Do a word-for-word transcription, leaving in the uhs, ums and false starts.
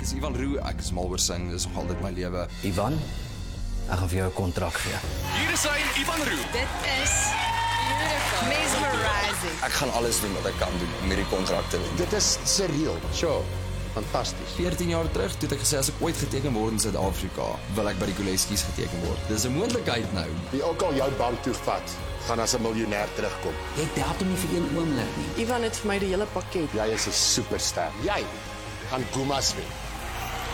is Ivan Roux, ek is mal oor sing, dis nog altyd my lewe. Ivan, ek gaan vir jou 'n kontrak gee. Hier is hy, Ivan Roux. Dit is beautiful. Mesmerizing. Ek gaan alles doen wat ek kan doen om hierdie kontrak te wen. Dit is surreal. Sure. Fantasties. veertien jaar terug, toe het ek gesê as ek ooit geteken word in Suid-Afrika, wil ek by die Koleskies geteken word. Dis 'n moontlikheid nou. Wie ook al jou bank toe vat, gaan as 'n miljonair terugkom. Jy doubt hom nie vir een oomblik nie. Ivan het vir my die hele pakket. Jy is 'n superster. Jy gaan Gumas wen.